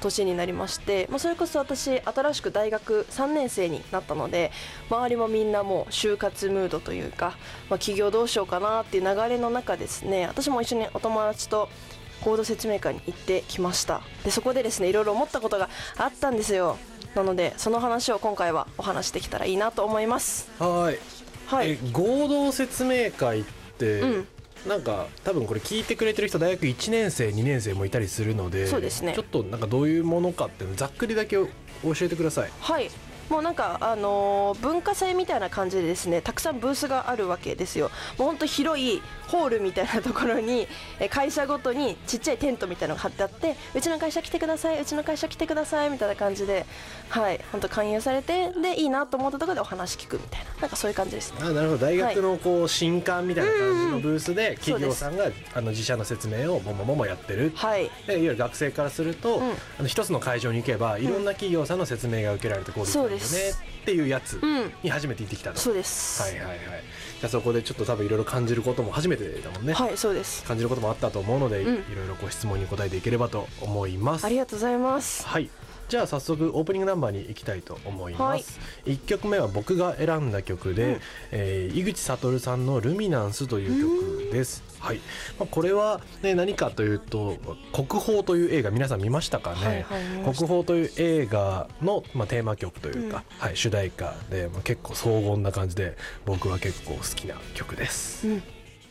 年になりまして、それこそ私新しく大学3年生になったので、周りもみんなもう就活ムードというか、起業どうしようかなっていう流れの中ですね、私も一緒にお友達と合同説明会に行ってきました。でそこでですね、いろいろ思ったことがあったんですよ。なのでその話を今回はお話できたらいいなと思います。 はい、 はい、 合同説明会って、なんか多分これ聞いてくれてる人大学1年生2年生もいたりするので、 そうですね、 ちょっとなんかどういうものかってざっくりだけ教えてください。 はい、もうなんか文化祭みたいな感じでですね、たくさんブースがあるわけですよ。もうほんと広いホールみたいなところに会社ごとにちっちゃいテントみたいなのが貼ってあって、うちの会社来てください、うちの会社来てくださいみたいな感じで、はい、本当勧誘されて、でいいなと思ったところでお話聞くみたいな、なんかそういう感じですね。 なるほど、大学のこう新刊みたいな感じのブースで企業さんが自社の説明をももやってる、 はい、 でいわゆる学生からすると、一つの会場に行けばいろんな企業さんの説明が受けられて効率がいいよねっていうやつに初めて行ってきたと。 そうです。 はいはいはい。じゃあそこでちょっと多分いろいろ感じることも初めてだもんね。 はい、そうです。 感じることもあったと思うので、いろいろご質問に答えていければと思います。 ありがとうございます。 はい、じゃあ早速オープニングナンバーに行きたいと思います。1曲目は僕が選んだ曲で、井口悟さんのルミナンスという曲です。はい、これは、ね、何かというと国宝という映画皆さん見ましたかね。国宝という映画の、テーマ曲というか、主題歌で、結構荘厳な感じで僕は結構好きな曲です。